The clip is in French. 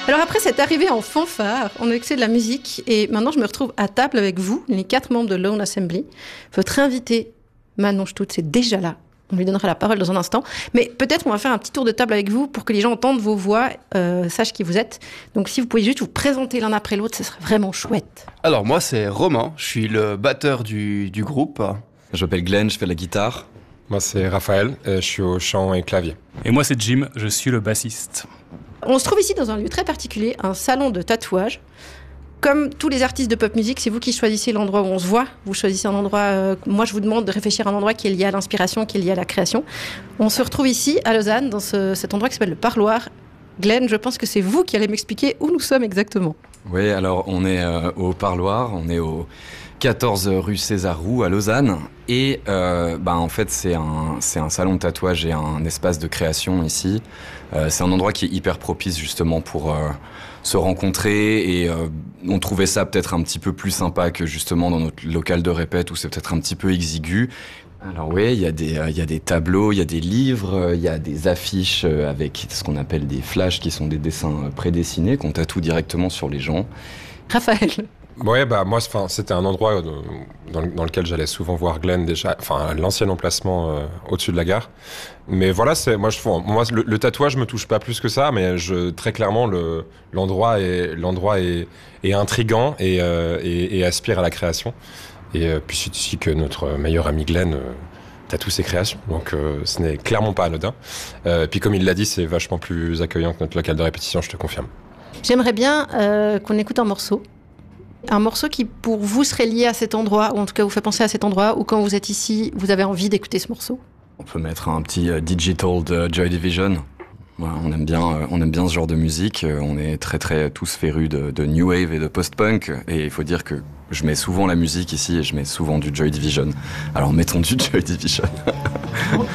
Alors après cette arrivée en fanfare, on a accès de la musique et maintenant je me retrouve à table avec vous, les 4 membres de Lone Assembly. Votre invité, Manon Stutz, est déjà là. On lui donnera la parole dans un instant. Mais peut-être on va faire un petit tour de table avec vous pour que les gens entendent vos voix, sachent qui vous êtes. Donc si vous pouvez juste vous présenter l'un après l'autre, ce serait vraiment chouette. Alors moi c'est Romain, je suis le batteur du groupe. Je m'appelle Glenn, je fais de la guitare. Moi c'est Raphaël, je suis au chant et clavier. Et moi c'est Jim, je suis le bassiste. On se trouve ici dans un lieu très particulier, un salon de tatouage. Comme tous les artistes de pop music, c'est vous qui choisissez l'endroit où on se voit. Vous choisissez un endroit... moi, je vous demande de réfléchir à un endroit qui est lié à l'inspiration, qui est lié à la création. On se retrouve ici, à Lausanne, dans cet endroit qui s'appelle le Parloir. Glenn, je pense que c'est vous qui allez m'expliquer où nous sommes exactement. Oui, alors on est au Parloir, on est au 14 rue César Roux à Lausanne. Et en fait, c'est un salon de tatouage et un espace de création ici. C'est un endroit qui est hyper propice justement pour se rencontrer et on trouvait ça peut-être un petit peu plus sympa que justement dans notre local de répète où c'est peut-être un petit peu exigu. Alors oui, il y a des tableaux, il y a des livres, il y a des affiches avec ce qu'on appelle des flashs qui sont des dessins prédessinés qu'on tatoue directement sur les gens. Raphaël. Ouais, moi, c'était un endroit dans lequel j'allais souvent voir Glenn déjà, l'ancien emplacement au-dessus de la gare. Mais voilà, le tatouage me touche pas plus que ça, mais très clairement l'endroit est intriguant et aspire à la création. Et puis c'est ici que notre meilleur ami Glenn tatoue ses créations, donc ce n'est clairement pas anodin. Puis comme il l'a dit, c'est vachement plus accueillant que notre local de répétition, je te confirme. J'aimerais bien qu'on écoute un morceau. Un morceau qui, pour vous, serait lié à cet endroit, ou en tout cas vous fait penser à cet endroit, ou quand vous êtes ici, vous avez envie d'écouter ce morceau. On peut mettre un petit digital de Joy Division. Voilà, on aime bien ce genre de musique. On est très très tous férus de new wave et de post-punk. Et il faut dire que je mets souvent la musique ici et je mets souvent du Joy Division. Alors mettons du Joy Division.